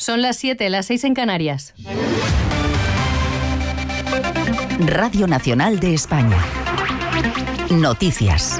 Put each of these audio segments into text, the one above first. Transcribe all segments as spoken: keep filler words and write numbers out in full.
Son las siete, las seis en Canarias. Radio Nacional de España. Noticias.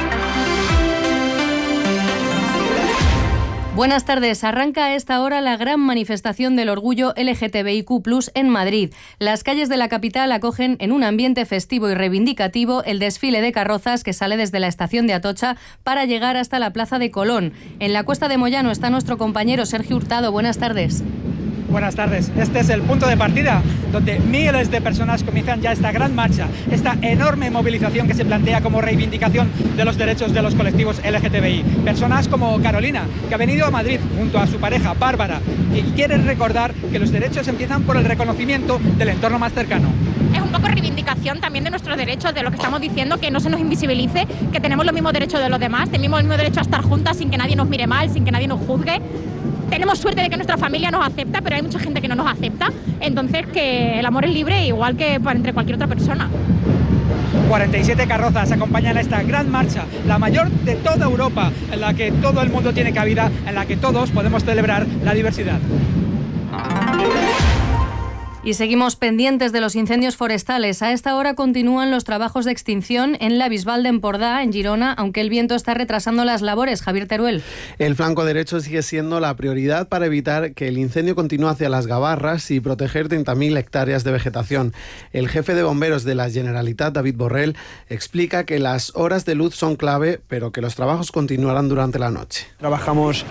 Buenas tardes. Arranca a esta hora la gran manifestación del orgullo L G T B I Q plus, en Madrid. Las calles de la capital acogen en un ambiente festivo y reivindicativo el desfile de carrozas que sale desde la estación de Atocha para llegar hasta la Plaza de Colón. En la Cuesta de Moyano está nuestro compañero Sergio Hurtado. Buenas tardes. Buenas tardes. Este es el punto de partida donde miles de personas comienzan ya esta gran marcha, esta enorme movilización que se plantea como reivindicación de los derechos de los colectivos L G T B I. Personas como Carolina, que ha venido a Madrid junto a su pareja Bárbara y quiere recordar que los derechos empiezan por el reconocimiento del entorno más cercano. Es un poco reivindicación también de nuestros derechos, de lo que estamos diciendo, que no se nos invisibilice, que tenemos los mismos derechos de los demás, tenemos el mismo derecho a estar juntas sin que nadie nos mire mal, sin que nadie nos juzgue. Tenemos suerte de que nuestra familia nos acepta, pero hay mucha gente que no nos acepta. Entonces, que el amor es libre, igual que entre cualquier otra persona. cuarenta y siete carrozas acompañan a esta gran marcha, la mayor de toda Europa, en la que todo el mundo tiene cabida, en la que todos podemos celebrar la diversidad. Y seguimos pendientes de los incendios forestales. A esta hora continúan los trabajos de extinción en la Bisbal de Empordà, en Girona, aunque el viento está retrasando las labores. Javier Teruel. El flanco derecho sigue siendo la prioridad para evitar que el incendio continúe hacia las Gavarras y proteger treinta mil hectáreas de vegetación. El jefe de bomberos de la Generalitat, David Borrell, explica que las horas de luz son clave, pero que los trabajos continuarán durante la noche. Trabajamos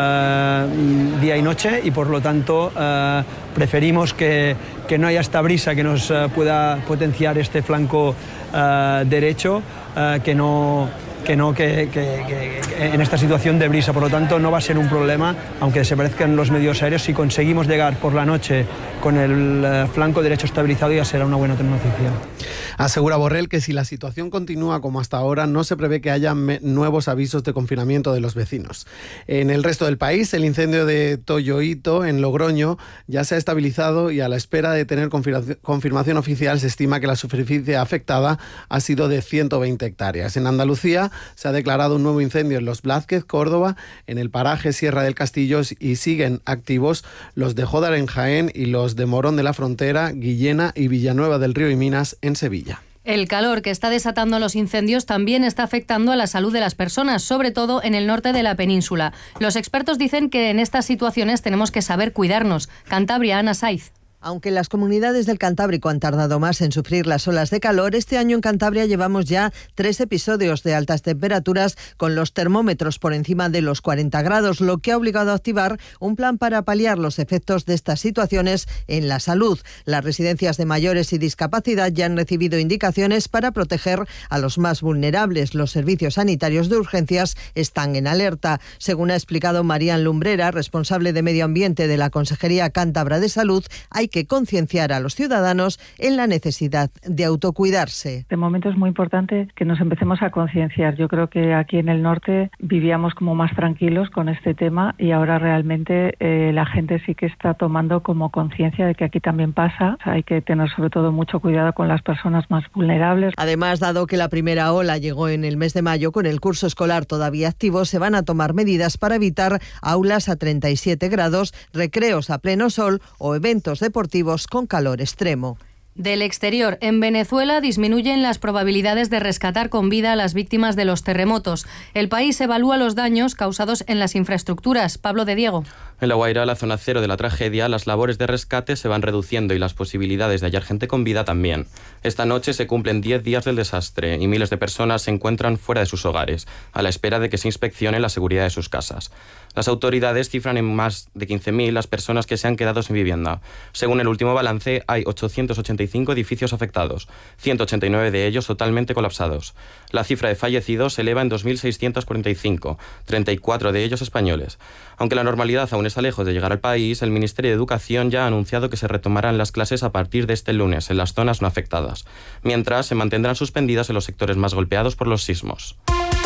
uh, día y noche y por lo tanto uh, preferimos que que no haya esta brisa que nos uh, pueda potenciar este flanco uh, derecho, uh, que no, que, no que, que, que, que en esta situación de brisa. Por lo tanto, no va a ser un problema, aunque se parezcan los medios aéreos. Si conseguimos llegar por la noche con el uh, flanco derecho estabilizado, ya será una buena noticia. Asegura Borrell que si la situación continúa como hasta ahora, no se prevé que haya nuevos avisos de confinamiento de los vecinos. En el resto del país, el incendio de Toyoito, en Logroño, ya se ha estabilizado y a la espera de tener confirmación oficial se estima que la superficie afectada ha sido de ciento veinte hectáreas. En Andalucía se ha declarado un nuevo incendio en Los Blázquez, Córdoba, en el paraje Sierra del Castillo, y siguen activos los de Jódar en Jaén y los de Morón de la Frontera, Guillena y Villanueva del Río y Minas en Sevilla. El calor que está desatando los incendios también está afectando a la salud de las personas, sobre todo en el norte de la península. Los expertos dicen que en estas situaciones tenemos que saber cuidarnos. Cantabria, Ana Saiz. Aunque las comunidades del Cantábrico han tardado más en sufrir las olas de calor, este año en Cantabria llevamos ya tres episodios de altas temperaturas con los termómetros por encima de los cuarenta grados, lo que ha obligado a activar un plan para paliar los efectos de estas situaciones en la salud. Las residencias de mayores y discapacidad ya han recibido indicaciones para proteger a los más vulnerables. Los servicios sanitarios de urgencias están en alerta. Según ha explicado Marían Lumbrera, responsable de Medio Ambiente de la Consejería Cántabra de Salud, hay que concienciar a los ciudadanos en la necesidad de autocuidarse. De momento es muy importante que nos empecemos a concienciar. Yo creo que aquí en el norte vivíamos como más tranquilos con este tema y ahora realmente eh, la gente sí que está tomando como conciencia de que aquí también pasa. O sea, hay que tener sobre todo mucho cuidado con las personas más vulnerables. Además, dado que la primera ola llegó en el mes de mayo, con el curso escolar todavía activo, se van a tomar medidas para evitar aulas a treinta y siete grados, recreos a pleno sol o eventos deportivos con calor extremo. Del exterior, en Venezuela disminuyen las probabilidades de rescatar con vida a las víctimas de los terremotos. El país evalúa los daños causados en las infraestructuras. Pablo de Diego. En La Guaira, la zona cero de la tragedia, las labores de rescate se van reduciendo y las posibilidades de hallar gente con vida también. Esta noche se cumplen diez días del desastre y miles de personas se encuentran fuera de sus hogares, a la espera de que se inspeccione la seguridad de sus casas. Las autoridades cifran en más de quince mil las personas que se han quedado sin vivienda. Según el último balance, hay ochocientos ochenta y cinco edificios afectados, ciento ochenta y nueve de ellos totalmente colapsados. La cifra de fallecidos se eleva en dos mil seiscientos cuarenta y cinco, treinta y cuatro de ellos españoles. Aunque la normalidad aún está lejos de llegar al país, el Ministerio de Educación ya ha anunciado que se retomarán las clases a partir de este lunes en las zonas no afectadas, mientras se mantendrán suspendidas en los sectores más golpeados por los sismos.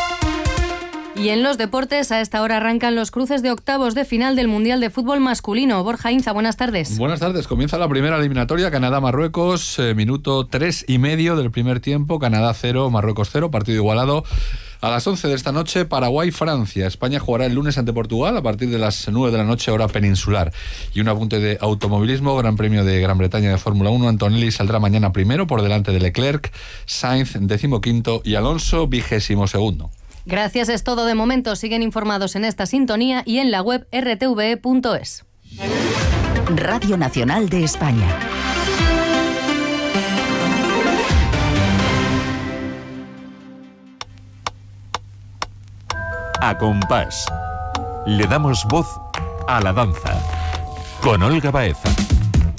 Y en los deportes, a esta hora arrancan los cruces de octavos de final del Mundial de Fútbol Masculino. Borja Inza, buenas tardes. Buenas tardes. Comienza la primera eliminatoria, Canadá-Marruecos, eh, minuto tres y medio del primer tiempo, Canadá cero, Marruecos cero, partido igualado. A las once de esta noche, Paraguay-Francia. España jugará el lunes ante Portugal a partir de las nueve de la noche, hora peninsular. Y un apunte de automovilismo, Gran Premio de Gran Bretaña de Fórmula uno. Antonelli saldrá mañana primero por delante de Leclerc, Sainz decimoquinto y Alonso vigésimo segundo. Gracias, es todo de momento. Siguen informados en esta sintonía y en la web r t v e punto es. Radio Nacional de España. A compás. Le damos voz a la danza. Con Olga Baeza.